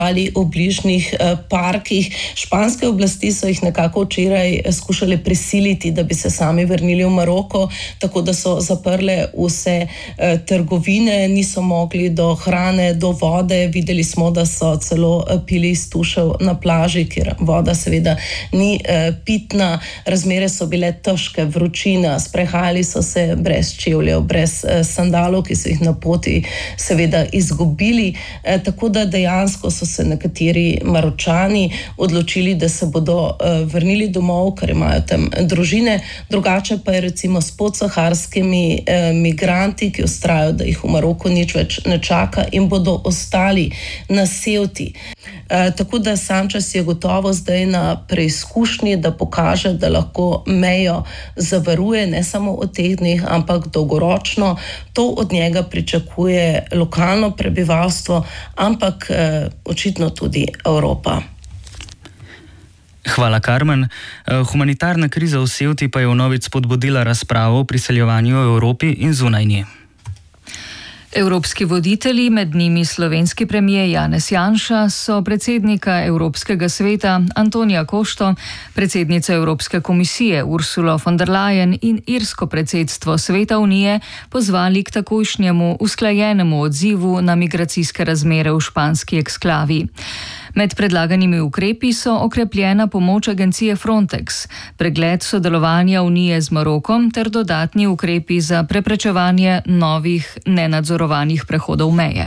ali v bližnjih parkih. Španske oblasti so jih nekako včeraj skušale prisiliti, da bi se sami vrnili v Maroko, tako da so zaprle vse trgovine, niso mogli do hrane, do vode. Videli smo, da so celo pili iz tušev na plaži, ker voda seveda ni pitna. Razmere so bile težke, vročina, sprehajali so se brez čevljev, brez sandalov, ki so jih na poti seveda izgubili. Tako da dejansko so se nekateri Maročani odločili, da se bodo vrnili domov, ker imajo tam družine. Drugače pa je recimo s podsaharskimi migranti, ki vztrajajo, da jih v Maroku nič več ne čaka in bodo ostali na Ceuti. Tako da Sanchez je gotovo zdaj na preizkušnji, da pokaže, da lahko mejo zavaruje ne samo v teh dneh, ampak dolgoročno. To od njega pričakuje lokalno prebivalstvo, ampak očitno tudi Evropa. Hvala, Karmen. Humanitarna kriza v Ceuti pa je vnovič spodbudila razpravo o priseljevanju v Evropi in zunaj nje. Evropski voditelji, med njimi slovenski premier Janez Janša, so predsednika Evropskega sveta Antonija Košto, predsednico Evropske komisije Ursulo von der Leyen in irsko predsedstvo Sveta Unije pozvali k takojšnjemu usklajenemu odzivu na migracijske razmere v španski eksklavi. Med predlaganimi ukrepi so okrepljena pomoč agencije Frontex, pregled sodelovanja Unije z Marokom ter dodatni ukrepi za preprečevanje novih nenadzorovanih prehodov meje.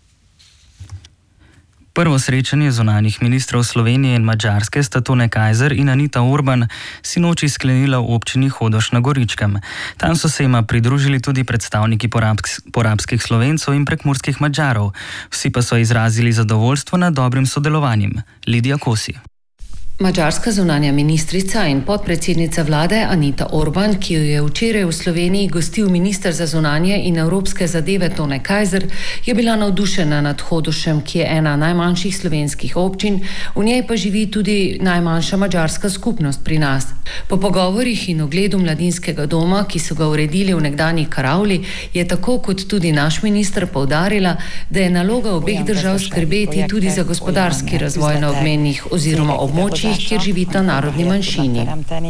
Prvo srečanje zunanjih ministrov Slovenije in Madžarske sta Tone Kajzer in Anita Orban sinoči sklenila v občini Hodoš na Goričkem. Tam so se jima pridružili tudi predstavniki porabskih Slovencev in prekmurskih Madžarov. Vsi pa so izrazili zadovoljstvo nad dobrim sodelovanjem. Lidija Kosi. Madžarska zunanja ministrica in podpredsednica vlade Anita Orban, ki jo je včeraj v Sloveniji gostil minister za zunanje in evropske zadeve Tone Kajzer, je bila navdušena nad Hodošem, ki je ena najmanjših slovenskih občin, v njej pa živi tudi najmanjša madžarska skupnost pri nas. Po pogovorih in ogledu mladinskega doma, ki so ga uredili v nekdanji Karavli, je tako kot tudi naš minister poudarila, da je naloga obeh držav skrbeti tudi za gospodarski razvoj na obmejnih oziroma območjih, kjer živita narodni manjšini.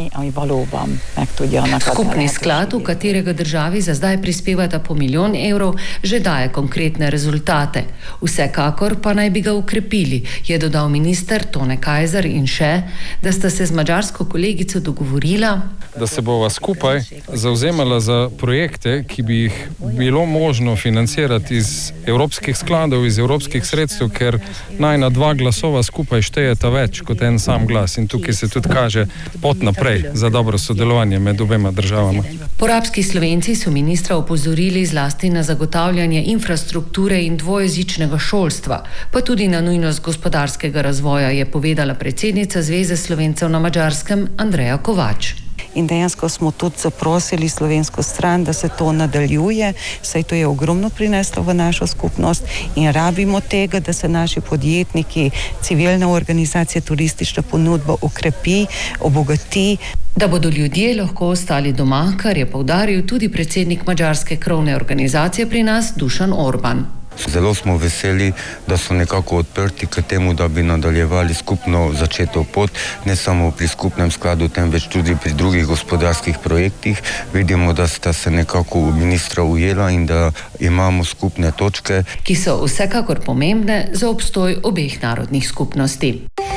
Skupni sklad, v katerega državi za zdaj prispevata po 1 milijon evrov, že daje konkretne rezultate. Vsekakor pa naj bi ga ukrepili, je dodal minister Tone Kajzer in še, da sta se z madžarsko kolegico dogovorila, da se bova skupaj zavzemala za projekte, ki bi jih bilo možno financirati iz evropskih skladov, iz evropskih sredstev, ker najna 2 glasova skupaj štejeta več kot en sam glas. In tukaj se tudi kaže pot naprej za dobro sodelovanje med obema državama. Porabski Slovenci so ministra opozorili zlasti na zagotavljanje infrastrukture in dvojezičnega šolstva, pa tudi na nujnost gospodarskega razvoja, je povedala predsednica Zveze Slovencev na Madžarskem Andreja Kovač. In dejansko smo tudi zaprosili slovensko stran, da se to nadaljuje, saj to je ogromno prineslo v našo skupnost in rabimo tega, da se naši podjetniki, civilne organizacije, turistična ponudba ukrepi, obogati. Da bodo ljudje lahko ostali doma, kar je poudaril tudi predsednik madžarske krovne organizacije pri nas Dušan Orban. Zelo smo veseli, da so nekako odprti k temu, da bi nadaljevali skupno začeto pot, ne samo pri skupnem skladu, temveč tudi pri drugih gospodarskih projektih. Vidimo, da sta se nekako ministra ujela in da imamo skupne točke, ki so vsekakor pomembne za obstoj obeh narodnih skupnosti.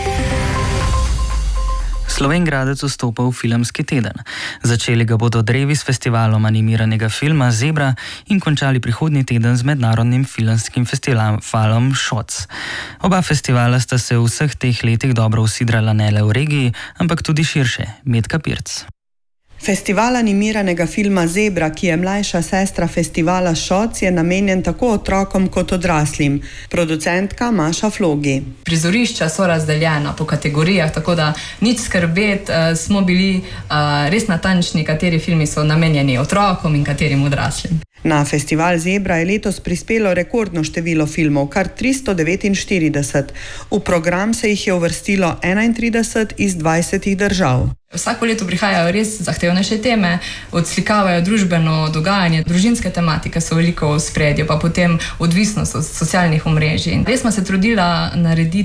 Slovenj-Gradec vstopa v filmski teden. Začeli ga bodo drevi s festivalom animiranega filma Zebra in končali prihodnji teden z mednarodnim filmskim festivalom Šoc. Oba festivala sta se v vseh teh letih dobro usidrala ne le v regiji, ampak tudi širše. Metka Pirc. Festival animiranega filma Zebra, ki je mlajša sestra festivala Šoc, je namenjen tako otrokom kot odraslim. Producentka Maša Flogi. Prizorišča so razdeljena po kategorijah, tako da nič skrbeti, smo bili res natančni, kateri filmi so namenjeni otrokom in katerim odraslim. Na festival Zebra je letos prispelo rekordno število filmov, kar 349. V program se jih je uvrstilo 31 iz 20 držav. Vsako leto prihajajo res zahtevnejše teme, odslikavajo družbeno dogajanje, družinske tematike so veliko v spredju, pa potem odvisnost od socialnih omrežij. Res smo se trudila narediti